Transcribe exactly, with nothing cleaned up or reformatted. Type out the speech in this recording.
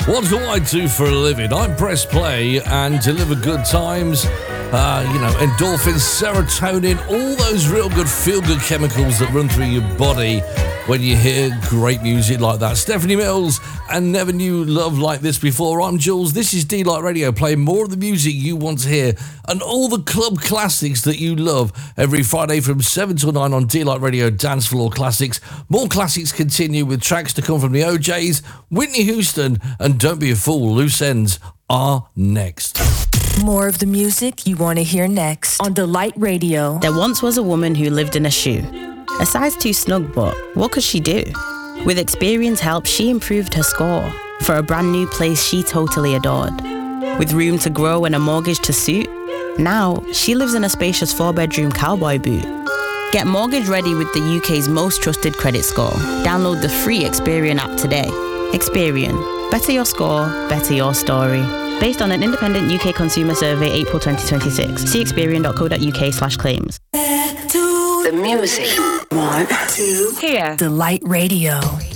What do I do for a living? I press play and deliver good times, uh, you know, endorphins, serotonin, all those real good feel-good chemicals that run through your body when you hear great music like that. Stephanie Mills and Never Knew Love Like This Before. I'm Jules. This is D-Light Radio, playing more of the music you want to hear and all the club classics that you love every Friday from seven till nine on D-Light Radio Dance Floor Classics. More classics continue with tracks to come from the O Js, Whitney Houston, and Don't Be a Fool. Loose Ends are next. More of the music you want to hear next on D-Light Radio. There once was a woman who lived in a shoe. A size too snug, but what could she do? With Experian's help, she improved her score for a brand new place she totally adored. With room to grow and a mortgage to suit, now she lives in a spacious four-bedroom cowboy boot. Get mortgage ready with the U K's most trusted credit score. Download the free Experian app today. Experian. Better your score, better your story. Based on an independent U K consumer survey, April twenty twenty-six. See experian.co.uk slash claims. The music. Want to hear. D-Light Radio.